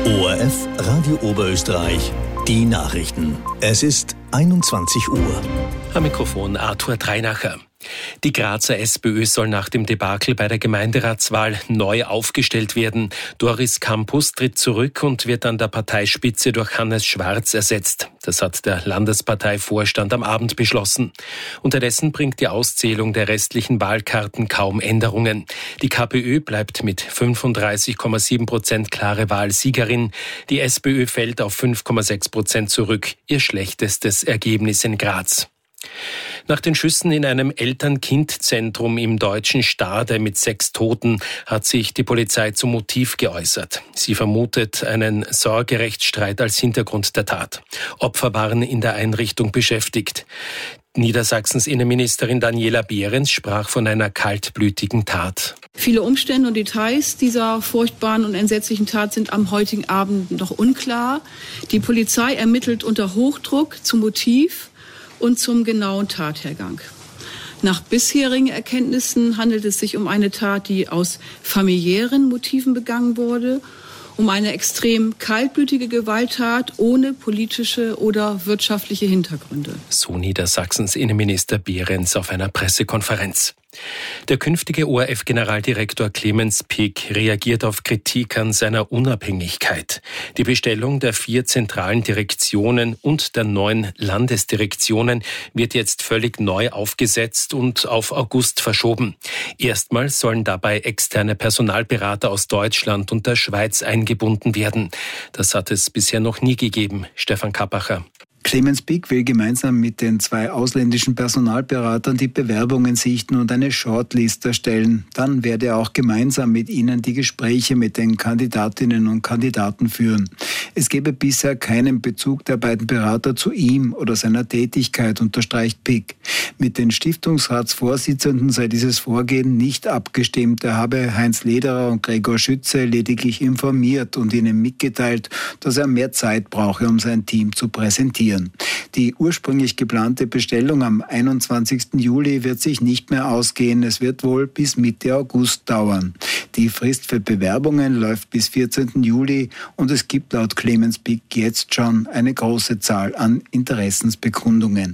ORF Radio Oberösterreich, die Nachrichten. Es ist 21 Uhr. Am Mikrofon Arthur Dreinacher. Die Grazer SPÖ soll nach dem Debakel bei der Gemeinderatswahl neu aufgestellt werden. Doris Campus tritt zurück und wird an der Parteispitze durch Hannes Schwarz ersetzt. Das hat der Landesparteivorstand am Abend beschlossen. Unterdessen bringt die Auszählung der restlichen Wahlkarten kaum Änderungen. Die KPÖ bleibt mit 35,7% klare Wahlsiegerin. Die SPÖ fällt auf 5,6% zurück, ihr schlechtestes Ergebnis in Graz. Nach den Schüssen in einem Eltern-Kind-Zentrum im deutschen Stade mit 6 Toten hat sich die Polizei zum Motiv geäußert. Sie vermutet einen Sorgerechtsstreit als Hintergrund der Tat. Opfer waren in der Einrichtung beschäftigt. Niedersachsens Innenministerin Daniela Behrens sprach von einer kaltblütigen Tat. Viele Umstände und Details dieser furchtbaren und entsetzlichen Tat sind am heutigen Abend noch unklar. Die Polizei ermittelt unter Hochdruck zum Motiv und zum genauen Tathergang. Nach bisherigen Erkenntnissen handelt es sich um eine Tat, die aus familiären Motiven begangen wurde, um eine extrem kaltblütige Gewalttat ohne politische oder wirtschaftliche Hintergründe. So Niedersachsens Innenminister Behrens auf einer Pressekonferenz. Der künftige ORF-Generaldirektor Clemens Pick reagiert auf Kritik an seiner Unabhängigkeit. Die Bestellung der 4 zentralen Direktionen und der 9 Landesdirektionen wird jetzt völlig neu aufgesetzt und auf August verschoben. Erstmals sollen dabei externe Personalberater aus Deutschland und der Schweiz eingebunden werden. Das hat es bisher noch nie gegeben. Stefan Kappacher. Clemens Pick will gemeinsam mit den 2 ausländischen Personalberatern die Bewerbungen sichten und eine Shortlist erstellen. Dann werde er auch gemeinsam mit ihnen die Gespräche mit den Kandidatinnen und Kandidaten führen. Es gebe bisher keinen Bezug der beiden Berater zu ihm oder seiner Tätigkeit, unterstreicht Pick. Mit den Stiftungsratsvorsitzenden sei dieses Vorgehen nicht abgestimmt. Er habe Heinz Lederer und Gregor Schütze lediglich informiert und ihnen mitgeteilt, dass er mehr Zeit brauche, um sein Team zu präsentieren. Die ursprünglich geplante Bestellung am 21. Juli wird sich nicht mehr ausgehen. Es wird wohl bis Mitte August dauern. Die Frist für Bewerbungen läuft bis 14. Juli und es gibt laut Clemens Pick jetzt schon eine große Zahl an Interessensbekundungen.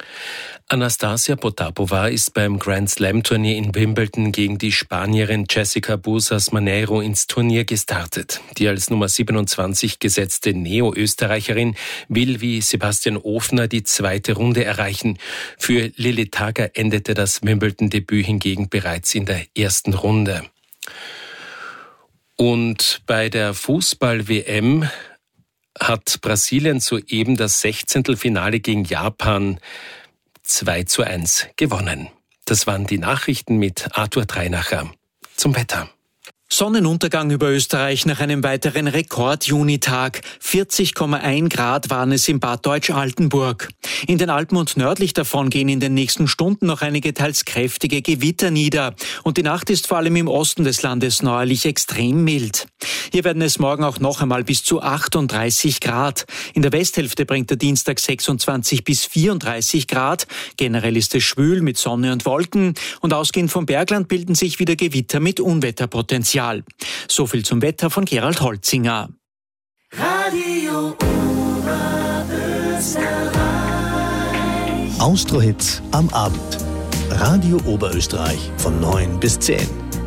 Anastasia Potapova ist beim Grand Slam-Turnier in Wimbledon gegen die Spanierin Jessica Busas-Maneiro ins Turnier gestartet. Die als Nummer 27 gesetzte Neo-Österreicherin will wie Sebastian Ofner die 2. Runde erreichen. Für Lili Tager endete das Wimbledon-Debüt hingegen bereits in der 1. Runde. Und bei der Fußball-WM hat Brasilien soeben das 16. Finale gegen Japan 2:1 gewonnen. Das waren die Nachrichten mit Arthur Dreinacher. Zum Wetter. Sonnenuntergang über Österreich nach einem weiteren Rekord-Junitag. 40,1 Grad waren es in Bad Deutsch-Altenburg. In den Alpen und nördlich davon gehen in den nächsten Stunden noch einige teils kräftige Gewitter nieder. Und die Nacht ist vor allem im Osten des Landes neuerlich extrem mild. Hier werden es morgen auch noch einmal bis zu 38 Grad. In der Westhälfte bringt der Dienstag 26 bis 34 Grad. Generell ist es schwül mit Sonne und Wolken. Und ausgehend vom Bergland bilden sich wieder Gewitter mit Unwetterpotenzial. So viel zum Wetter von Gerald Holzinger. Radio Oberösterreich. Austro-Hits am Abend. Radio Oberösterreich von 9 bis 10.